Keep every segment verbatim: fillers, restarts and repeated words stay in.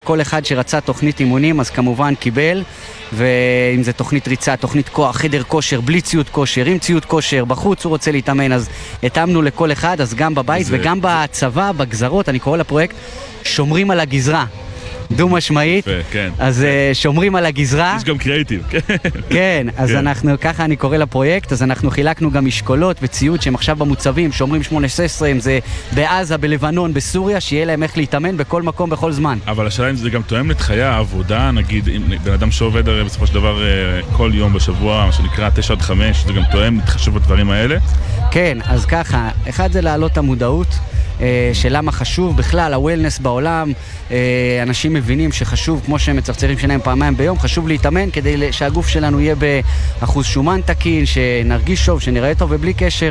כל אחד שרצה תוכנית אימונים, אז כמובן קיבל, ואם זה תוכנית ריצה, תוכנית כוח, חדר כושר, בלי ציוד כושר, עם ציוד כושר, בחוץ הוא רוצה להתאמן, אז התאמנו לכל אחד, אז גם בבית זה, וגם זה... בצבא, בגזרות, אני קורא לפרויקט, שומרים על הגזרה. דו משמעית, כן. אז כן. שומרים על הגזרה. יש גם קריאיטיב. כן, אז כן. אנחנו, ככה אני קורא לפרויקט, אז אנחנו חילקנו גם משקולות וציוד שהם עכשיו במוצבים, שומרים שמונה שש עשרה, אם זה בעזה, בלבנון, בסוריה, שיהיה להם איך להתאמן בכל מקום, בכל זמן. אבל השאלה אם זה גם תואם את חיי העבודה, נגיד, אם בן אדם שעובד הרי בסופו של דבר כל יום בשבוע, מה שנקרא תשע עד חמש, זה גם תואם, מתחשב בדברים האלה? כן, אז ככה, אחד זה להעלות המודעות, שלמה חשוב, בכלל, הוולנס בעולם, אנשים מבינים שחשוב, כמו שהם מצרצרים שלהם פעמיים ביום, חשוב להתאמן כדי שהגוף שלנו יהיה באחוז שומן תקין, שנרגיש טוב, שנראה טוב, ובלי קשר,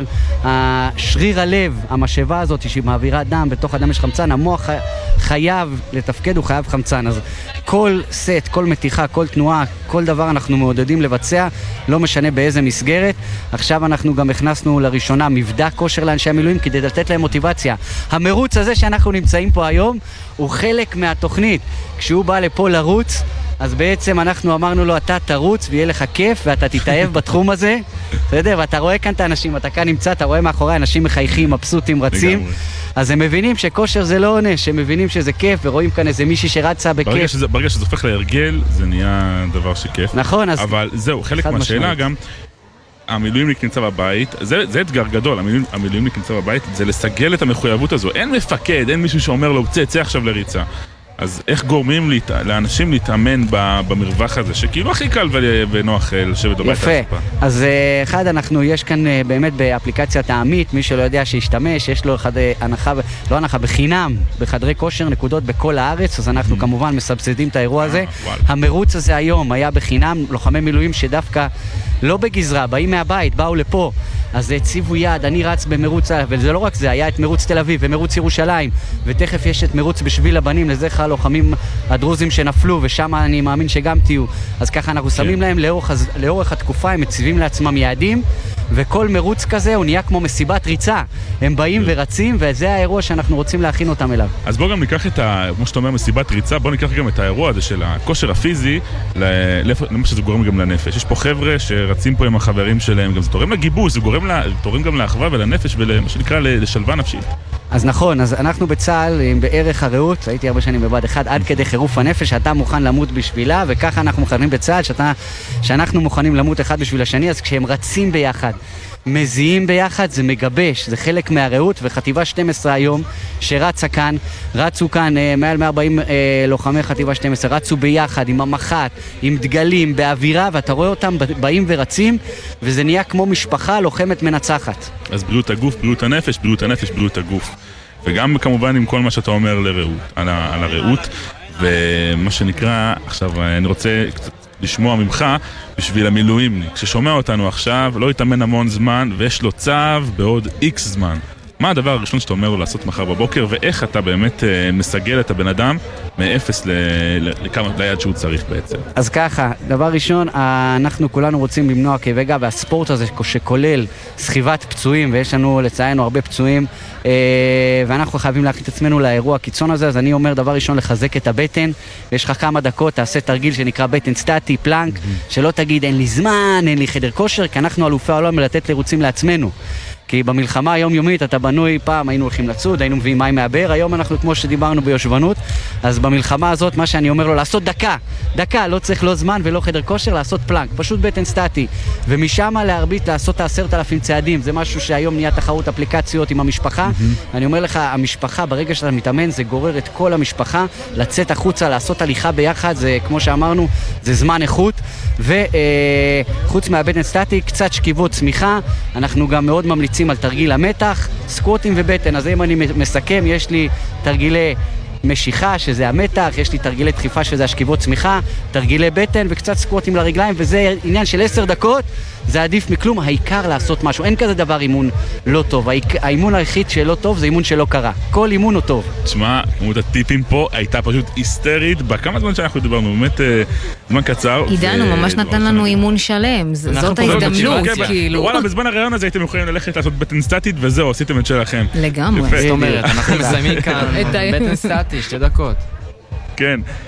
שריר הלב, המשאבה הזאת שהיא מעבירה דם, בתוך הדם יש חמצן, המוח חייב לתפקד, הוא חייב חמצן, אז כל סט, כל מתיחה, כל תנועה, כל דבר אנחנו מעודדים לבצע, לא משנה באיזה מסגרת. עכשיו אנחנו גם הכנסנו לראשונה מבדק כושר לאנשי המילואים כדי לתת להם מוטיבציה. המרוץ הזה שאנחנו נמצאים פה היום הוא חלק מהתוכנית. כשהוא בא לפה לרוץ, אז בעצם אנחנו אמרנו לו, אתה תרוץ ויהיה לך כיף ואתה תתאהב בתחום הזה. בסדר? ואתה רואה כאן את האנשים, אתה כאן נמצא, אתה רואה מאחורי אנשים מחייכים, מבסוטים, רצים. אז הם מבינים שכושר זה לא עונש, הם מבינים שזה כיף, ורואים כאן איזה מישהי שרצה בכיף. ברגע שזה, ברגע שזה הופך להרגל, זה נהיה דבר שכיף. נכון, אז... אבל זהו, חלק מהשאלה גם, המילואימניק נמצא בבית, זה, זה אתגר גדול, המילואימ, המילואימניק נמצא בבית, זה לסגל את המחויבות הזו. אין מפקד, אין מישהו שאומר לו, צא, צא עכשיו לריצה. אז איך גורמים להת... לאנשים להתאמן במרווח הזה, שכאילו הכי קל ונוח לשבת בבית? יפה. אז אחד, אנחנו, יש כאן באמת באפליקציית העמית, מי שלא יודע שישתמש, יש לו אחד, הנחה, לא הנחה, בחינם, בחדרי כושר, נקודות בכל הארץ, אז אנחנו כמובן מסבסדים את האירוע הזה. המרוץ הזה היום היה בחינם, לוחמי מילואים שדווקא לא בגזרה, באים מהבית, באו לפה, אז הציבו יד, אני רץ במרוץ, וזה לא רק זה, היה את מרוץ תל אביב ומרוץ ירושלים, ותכף יש את מרוץ בשביל הבנים, לזכר הלוחמים הדרוזים שנפלו, ושם אני מאמין שגם תהיו. אז ככה אנחנו שמים להם לאורך, לאורך התקופה, הם מציבים לעצמם יעדים, וכל מרוץ כזה הוא נהיה כמו מסיבת ריצה. הם באים ורצים, וזה האירוע שאנחנו רוצים להכין אותם אליו. אז בואו גם ניקח את ה... כמו שאתה אומר, מסיבת ריצה, בואו ניקח גם את האירוע הזה של הכושר הפיזי, למה שזה גורם גם לנפש. יש פה חבר'ה שרצים פה עם החברים שלהם, גם זה תורם לגיבוש, זה גורם לה... תורם גם לאחווה ולנפש, ולמה שנקרא לשלווה נפשית. אז נכון, אז אנחנו בצה"ל עם בערך הרעות, הייתי הרבה שנים בבה"ד אחד, עד כדי חירוף הנפש, שאתה מוכן למות בשבילה, וככה אנחנו מכנים בצה"ל, שאתה, שאנחנו מוכנים למות אחד בשביל השני, אז כשהם רצים ביחד, מזיעים ביחד, זה מגבש, זה חלק מהרעות, וחטיבה שתים עשרה היום, שרצה כאן, רצו כאן אה, מעל מאה וארבעים אה, לוחמי חטיבה שתים עשרה, רצו ביחד, עם המח"ט, עם דגלים, באווירה, ואתה רואה אותם באים ורצים, וזה נהיה כמו משפחה לוחמת מנצחת. אז בריאות הגוף, בריאות הנפש, בריאות הנפש, בריאות הגוף. וגם כמובן עם כל מה שאתה אומר לרעות, על, ה, על הרעות, ומה שנקרא, עכשיו אני רוצה קצת לשמוע ממך בשביל המילואימניק, ששומע אותנו עכשיו, לא יתאמן המון זמן, ויש לו צו בעוד איקס זמן. מה הדבר הראשון שאתה אומר לו לעשות מחר בבוקר, ואיך אתה באמת אה, מסגל את הבן אדם מאפס ל- ל- לכמה ליד שהוא צריך בעצם? אז ככה, דבר ראשון, אנחנו כולנו רוצים למנוע כאבי גב, והספורט הזה שכולל סחיבת פצועים, ויש לנו לציינו הרבה פצועים, אה, ואנחנו חייבים להכין את עצמנו לאירוע הקיצון הזה, אז אני אומר דבר ראשון לחזק את הבטן, ויש לך כמה דקות, תעשה תרגיל שנקרא בטן סטטי, פלנק, mm-hmm. שלא תגיד אין לי זמן, אין לי חדר כושר, כי אנחנו אלופי העולם לתת לירוצים לעצמנו. כי במלחמה היומיומית אתה בנוי, פעם היינו הולכים לצוד, היינו מביאים מים מהבאר, היום אנחנו כמו שדיברנו ביושבנות, אז במלחמה הזאת מה שאני אומר לו, לעשות דקה, דקה, לא צריך לא זמן ולא חדר כושר, לעשות פלנק, פשוט בטן סטטי, ומשם להרבית לעשות עשרת אלפים צעדים, זה משהו שהיום נהיה תחרות אפליקציות עם המשפחה, mm-hmm. אני אומר לך, המשפחה ברגע שאתה מתאמן זה גורר את כל המשפחה, לצאת החוצה, לעשות הליכה ביחד, זה כמו שאמרנו, זה זמן איכות, וחוץ מהבטן סטטי, קצת שכיבות צמיחה, אנחנו גם מאוד ממליצים על תרגיל המתח, סקווטים ובטן. אז אם אני מסכם, יש לי תרגילי משיכה, שזה המתח, יש לי תרגילי דחיפה, שזה השכיבות צמיחה, תרגילי בטן וקצת סקווטים לרגליים, וזה עניין של עשר דקות, זה עדיף מכלום, העיקר לעשות משהו. אין כזה דבר אימון לא טוב. האימון היחיד שלא טוב זה אימון שלא קרה. כל אימון הוא טוב. תשמע, כמות הטיפים פה הייתה פשוט היסטרית. בכמה זמן שאנחנו דיברנו, באמת זמן קצר. עידן, הוא ממש נתן לנו אימון שלם. זאת ההזדמנות, כאילו. וואלה, בזמן הרעיון הזה הייתם יכולים ללכת לעשות בטן סטטית, וזהו, עשיתם את שלכם. לגמרי. זאת אומרת, אנחנו מסיימים כאן בטן סטטי, שתי דקות. כן.